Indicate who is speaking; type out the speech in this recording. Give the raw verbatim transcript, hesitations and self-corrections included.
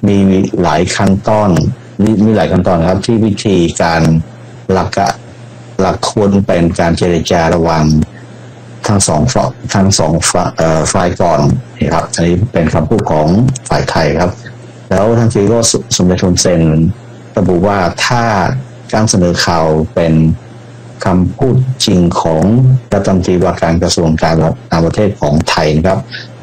Speaker 1: มีหลายขั้นตอนมีมีหลายขั้นตอนครับที่วิธีการหลักหลักควรเป็นการเจรจาระหว่างทั้งสองฝ่ายทั้งสองฝ่ายก่อนนะครับอันนี้เป็นคำพูดของฝ่ายไทยครับแล้วทางฟีโร่สมเด็จฮุนเซนระบุว่าถ้าการเสนอข่าวเป็นคำพูดจริงของรัฐมนตรีว่าการกระทรวงการต่างประเทศของไทยนะครับ